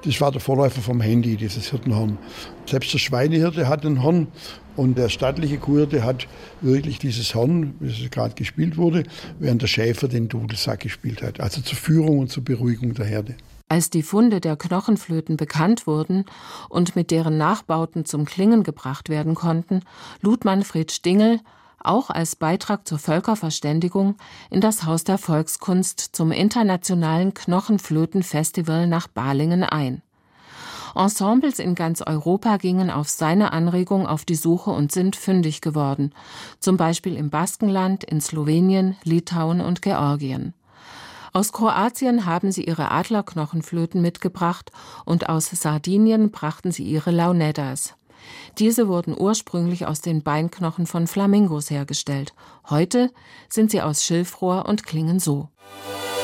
Das war der Vorläufer vom Handy, dieses Hirtenhorn. Selbst der Schweinehirte hat ein Horn und der stattliche Kuhhirte hat wirklich dieses Horn, wie es gerade gespielt wurde, während der Schäfer den Dudelsack gespielt hat. Also zur Führung und zur Beruhigung der Herde. Als die Funde der Knochenflöten bekannt wurden und mit deren Nachbauten zum Klingen gebracht werden konnten, lud Manfred Stingel, auch als Beitrag zur Völkerverständigung, in das Haus der Volkskunst zum internationalen Knochenflötenfestival nach Balingen ein. Ensembles in ganz Europa gingen auf seine Anregung auf die Suche und sind fündig geworden, zum Beispiel im Baskenland, in Slowenien, Litauen und Georgien. Aus Kroatien haben sie ihre Adlerknochenflöten mitgebracht und aus Sardinien brachten sie ihre Launedas. Diese wurden ursprünglich aus den Beinknochen von Flamingos hergestellt. Heute sind sie aus Schilfrohr und klingen so.